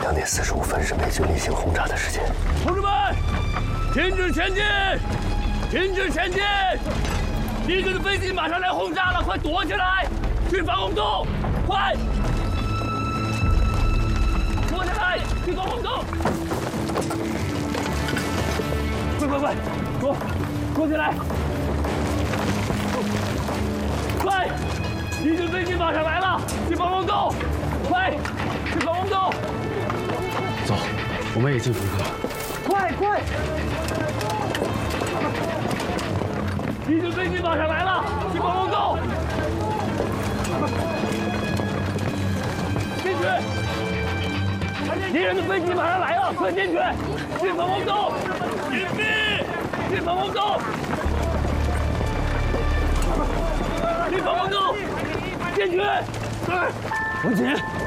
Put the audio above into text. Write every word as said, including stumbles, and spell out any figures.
两点四十五分是美军例行轰炸的时间。 同志们，停止前进！停止前进！敌军的飞机马上来轰炸了，快躲起来！去防空洞，快！躲起来，去防空洞！快快快，躲，躲起来！快！敌军飞机马上来了，去防空洞！快，去防空洞！ 走，我们也进复刻。 快快！敌军飞机马上来了，去防空洞！进去！敌人的飞机马上来了，快进去！去防空洞！隐蔽！去防空洞！去防空洞！进去！文琴。